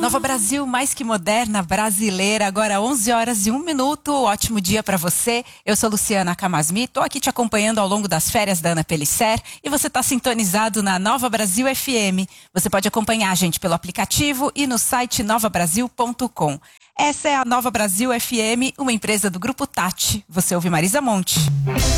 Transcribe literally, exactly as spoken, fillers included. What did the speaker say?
Nova Brasil, mais que moderna, brasileira. Agora onze horas e um minuto. Ótimo dia para você. Eu sou Luciana Camasmi. Tô aqui te acompanhando ao longo das férias da Ana Pellicer. E você tá sintonizado na Nova Brasil F M. Você pode acompanhar a gente pelo aplicativo e no site nova brasil ponto com. Essa é a Nova Brasil F M, uma empresa do Grupo Tati. Você ouve Marisa Monte.